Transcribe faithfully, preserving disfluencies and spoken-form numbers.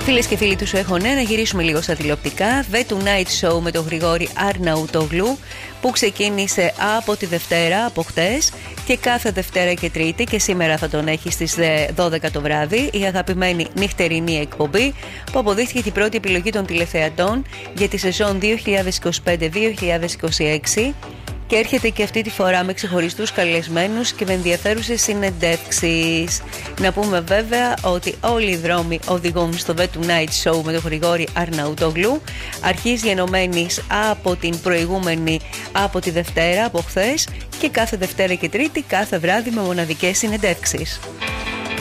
Φίλες και φίλοι του Σου Έχω Νέα, να γυρίσουμε λίγο στα τηλεοπτικά. The Tonight Show με τον Γρηγόρη Αρναουτόγλου, που ξεκίνησε από τη Δευτέρα, από χτες, και κάθε Δευτέρα και Τρίτη, και σήμερα θα τον έχει στις δώδεκα το βράδυ, η αγαπημένη νυχτερινή εκπομπή που αποδείχθηκε την πρώτη επιλογή των τηλεθεατών για τη σεζόν δύο χιλιάδες είκοσι πέντε δύο χιλιάδες είκοσι έξι. Και έρχεται και αυτή τη φορά με ξεχωριστούς καλεσμένους και με ενδιαφέρουσες συνεντεύξεις. Να πούμε βέβαια ότι όλοι οι δρόμοι οδηγούν στο The Tonight Show με τον Γρηγόρη Αρναουτόγλου. Αρχίζει ενωμένης από την προηγούμενη, από τη Δευτέρα, από χθες, και κάθε Δευτέρα και Τρίτη, κάθε βράδυ με μοναδικές συνεντεύξεις.